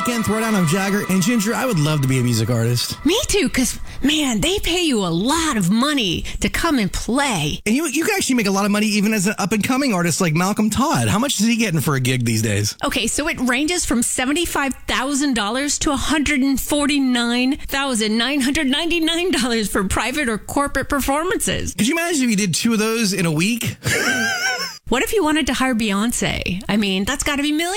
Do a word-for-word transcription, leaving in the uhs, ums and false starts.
Again, Throwdown of Jagger and Ginger. I would love to be a music artist. Me too, because, man, they pay you a lot of money to come and play. And you you can actually make a lot of money even as an up-and-coming artist like Malcolm Todd. How much is he getting for a gig these days? Okay, so it ranges from seventy-five thousand dollars to one hundred forty-nine thousand nine hundred ninety-nine dollars for private or corporate performances. Could you imagine if you did two of those in a week? What if you wanted to hire Beyonce? I mean, that's got to be millions.